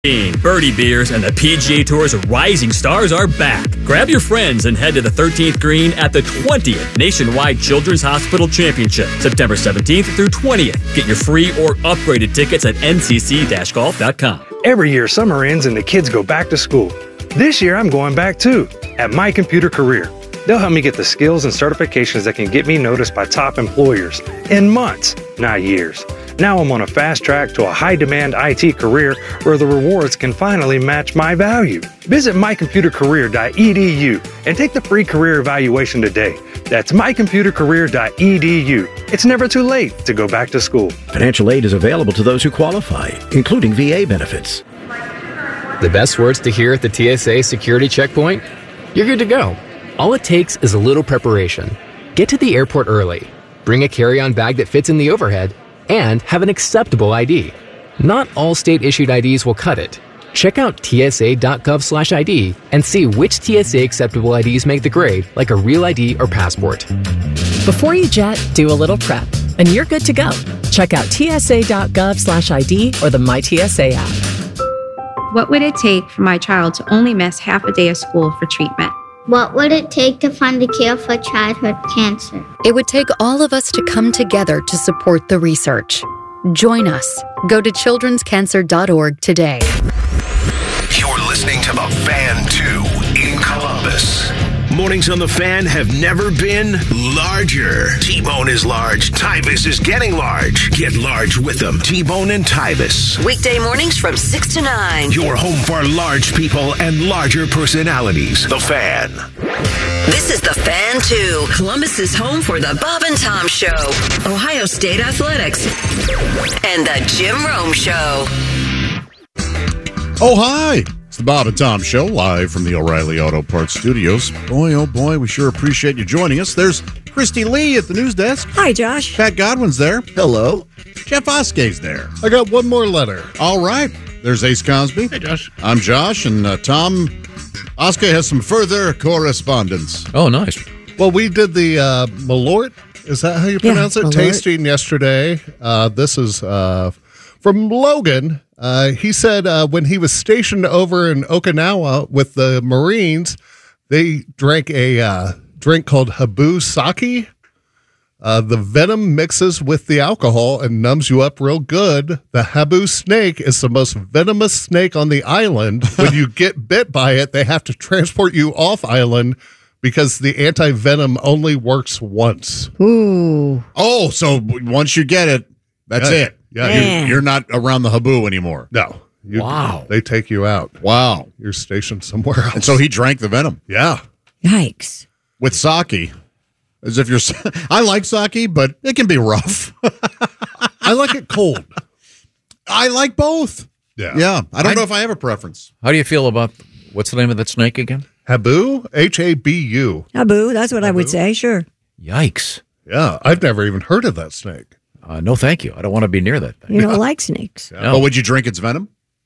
Birdie Beers and the PGA Tour's rising stars are back. Grab your friends and head to the 13th green at the 20th Nationwide Children's Hospital Championship, September 17th through 20th. Get your free or upgraded tickets at ncc-golf.com. Every year, summer ends and the kids go back to school. This year, I'm going back too, at My Computer Career. They'll help me get the skills and certifications that can get me noticed by top employers in months, not years. Now I'm on a fast track to a high-demand IT career where the rewards can finally match my value. Visit mycomputercareer.edu and take the free career evaluation today. That's mycomputercareer.edu. It's never too late to go back to school. Financial aid is available to those who qualify, including VA benefits. The best words to hear at the TSA security checkpoint? You're good to go. All it takes is a little preparation. Get to the airport early. Bring a carry-on bag that fits in the overhead. And have an acceptable ID. Not all state-issued IDs will cut it. Check out tsa.gov/ID and see which TSA acceptable IDs make the grade, like a real ID or passport. Before you jet, do a little prep, and you're good to go. Check out tsa.gov/ID or the MyTSA app. What would it take for my child to only miss half a day of school for treatment? What would it take to find a cure for childhood cancer? It would take all of us to come together to support the research. Join us. Go to childrenscancer.org today. You're listening to The Fan 2 in Columbus. Mornings on The Fan have never been larger. T-Bone is large. Tybus is getting large. Get large with them. T-Bone and Tybus. Weekday mornings from 6 to 9. Your home for large people and larger personalities. The Fan. This is The Fan 2, Columbus's home for the Bob and Tom Show, Ohio State Athletics, and the Jim Rome Show. Oh, hi. It's the Bob and Tom Show, live from the O'Reilly Auto Parts Studios. Boy, oh boy, we sure appreciate you joining us. There's Christy Lee at the news desk. Hi, Josh. Pat Godwin's there. Hello. Jeff Oskay's there. I got one more letter. All right. There's Ace Cosby. Hey, Josh. I'm Josh, and Tom Oskay has some further correspondence. Oh, nice. Well, we did the Malort. Is that how you pronounce it? Malort. Tasting yesterday. This is from Logan. He said when he was stationed over in Okinawa with the Marines, they drank a drink called Habu Sake. The venom mixes with the alcohol and numbs you up real good. The Habu snake is the most venomous snake on the island. When you get bit by it, they have to transport you off island because the anti-venom only works once. Ooh. Oh, so once you get it, that's it. Yeah, you're not around the Habu anymore. No. Wow. They take you out. Wow. You're stationed somewhere else. And so he drank the venom. Yeah. Yikes. With sake. As if you're... I like sake, but it can be rough. I like it cold. I like both. Yeah. I don't know if I have a preference. How do you feel about, what's the name of that snake again? Habu? Habu. Habu, that's what I would say, sure. Yikes. Yeah, I've never even heard of that snake. No, thank you. I don't want to be near that thing. You don't like snakes. Yeah. No. But would you drink its venom?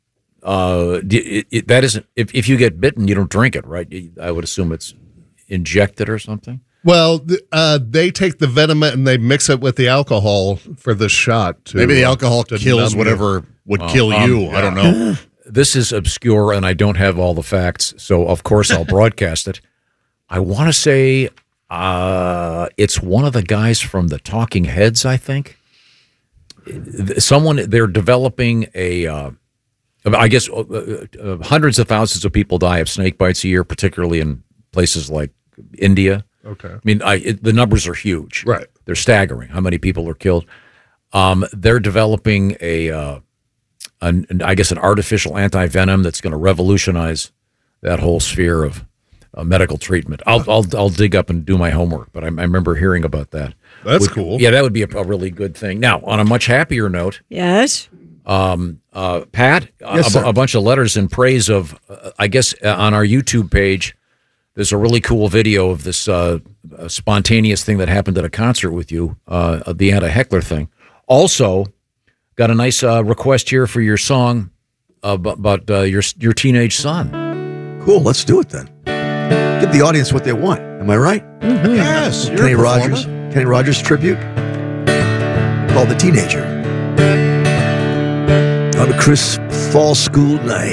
That isn't. If you get bitten, you don't drink it, right? I would assume it's injected or something. Well, they take the venom and they mix it with the alcohol for the shot. Maybe the alcohol kills whatever would kill you. I don't know. This is obscure, and I don't have all the facts, so of course I'll broadcast it. I want to say it's one of the guys from the Talking Heads, I think. They're developing I guess hundreds of thousands of people die of snake bites a year, particularly in places like India. Okay. I mean, the numbers are huge. Right. They're staggering how many people are killed. They're developing an artificial anti-venom that's going to revolutionize that whole sphere of medical treatment. I'll dig up and do my homework, but I remember hearing about that. That's cool. Yeah, that would be a really good thing. Now, on a much happier note, yes, Pat, yes, a bunch of letters in praise of, I guess, on our YouTube page, there's a really cool video of this spontaneous thing that happened at a concert with you, the anti-heckler thing. Also, got a nice request here for your song about your teenage son. Cool, let's do it then. Give the audience what they want. Am I right? Mm-hmm. Yes. Kenny Rogers tribute called The Teenager. on a crisp fall school night.